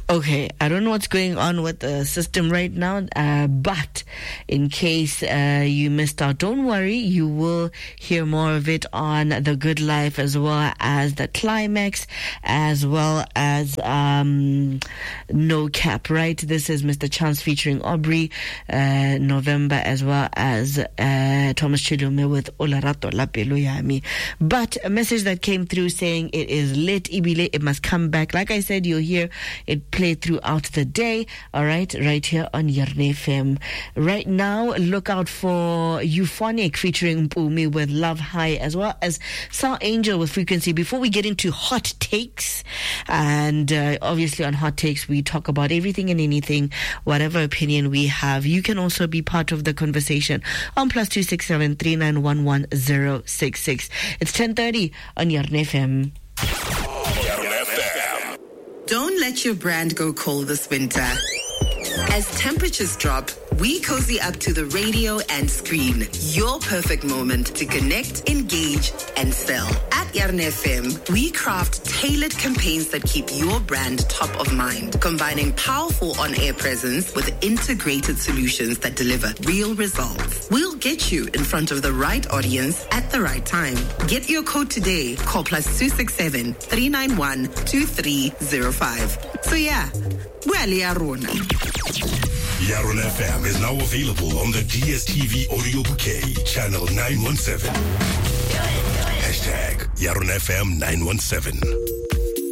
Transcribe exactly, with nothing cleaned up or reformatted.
Okay, I don't know what's going on with the system right now, uh, but in case uh, you missed out, don't worry, you will hear more of it on The Good Life, as well as The Climax, as well as um, No Cap, right? This is Mister Chance featuring Aubrey, uh, November, as well as uh, Thomas Chilume with Olarato La Pelo Yami. But a message that came through saying it is lit, Ibile, it must come back. Like I said, you'll hear it play throughout the day, all right, right here on Yarne F M. Right now, look out for Euphonic featuring Mpumi with Love High, as well as Sound Angel with Frequency. Before we get into hot takes, and uh, obviously on hot takes, we talk about everything and anything, whatever opinion we have. You can also be part of the conversation on plus two six seven three nine one one zero six six. It's ten thirty on Yarne F M. Don't let your brand go cold this winter. As temperatures drop, we cozy up to the radio and screen. Your perfect moment to connect, engage, and sell. At Yarne F M, we craft tailored campaigns that keep your brand top of mind, combining powerful on-air presence with integrated solutions that deliver real results. We'll get you in front of the right audience at the right time. Get your code today. Call plus two six seven three nine one two three zero five. So yeah, well, Yarona. Yarone F M is now available on the D S T V audio bouquet, channel nine one seven. Hashtag Yarone F M nine one seven.